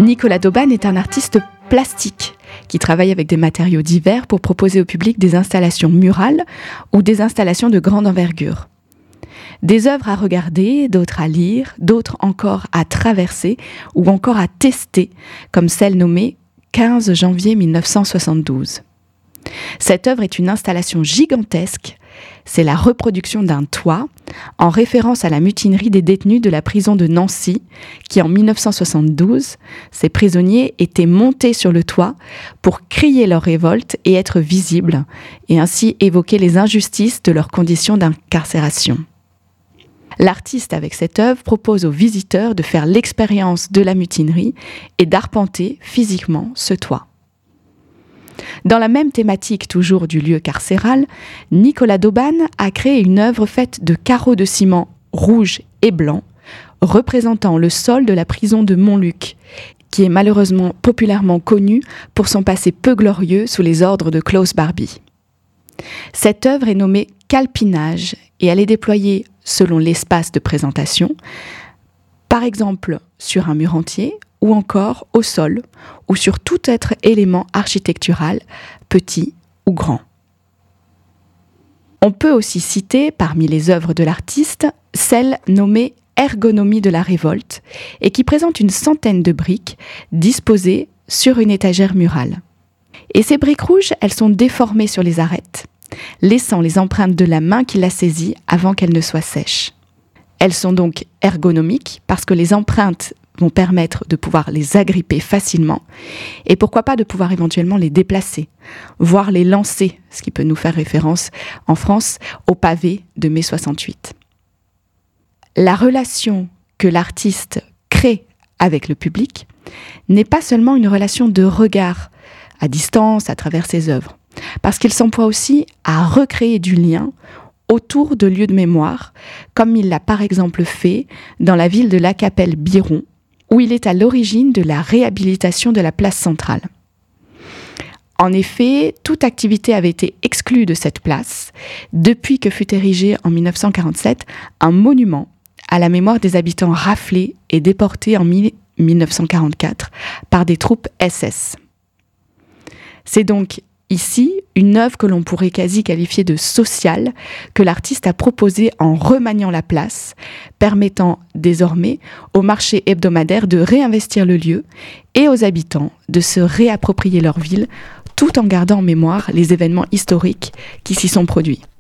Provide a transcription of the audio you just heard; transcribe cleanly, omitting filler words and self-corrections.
Nicolas d'Aubagne est un artiste plastique qui travaille avec des matériaux divers pour proposer au public des installations murales ou des installations de grande envergure. Des œuvres à regarder, d'autres à lire, d'autres encore à traverser ou encore à tester, comme celle nommée 15 janvier 1972. Cette œuvre est une installation gigantesque. C'est la reproduction d'un toit en référence à la mutinerie des détenus de la prison de Nancy qui, en 1972, ces prisonniers étaient montés sur le toit pour crier leur révolte et être visibles et ainsi évoquer les injustices de leurs conditions d'incarcération. L'artiste, avec cette œuvre, propose aux visiteurs de faire l'expérience de la mutinerie et d'arpenter physiquement ce toit. Dans la même thématique toujours du lieu carcéral, Nicolas d'Aubagne a créé une œuvre faite de carreaux de ciment rouge et blanc, représentant le sol de la prison de Montluc, qui est malheureusement populairement connue pour son passé peu glorieux sous les ordres de Klaus Barbie. Cette œuvre est nommée Calpinage et elle est déployée selon l'espace de présentation, par exemple sur un mur entier, ou encore au sol, ou sur tout autre élément architectural, petit ou grand. On peut aussi citer, parmi les œuvres de l'artiste, celle nommée Ergonomie de la révolte, et qui présente une centaine de briques disposées sur une étagère murale. Et ces briques rouges, elles sont déformées sur les arêtes, laissant les empreintes de la main qui l'a saisie avant qu'elles ne soient sèches. Elles sont donc ergonomiques parce que les empreintes vont permettre de pouvoir les agripper facilement et pourquoi pas de pouvoir éventuellement les déplacer, voire les lancer, ce qui peut nous faire référence en France au pavé de mai 68. La relation que l'artiste crée avec le public n'est pas seulement une relation de regard à distance à travers ses œuvres, parce qu'il s'emploie aussi à recréer du lien autour de lieux de mémoire, comme il l'a par exemple fait dans la ville de La Capelle-Biron, où il est à l'origine de la réhabilitation de la place centrale. En effet, toute activité avait été exclue de cette place depuis que fut érigé en 1947 un monument à la mémoire des habitants raflés et déportés en 1944 par des troupes SS. C'est donc ici une œuvre que l'on pourrait quasi qualifier de sociale que l'artiste a proposée en remaniant la place, permettant désormais au marché hebdomadaire de réinvestir le lieu et aux habitants de se réapproprier leur ville tout en gardant en mémoire les événements historiques qui s'y sont produits.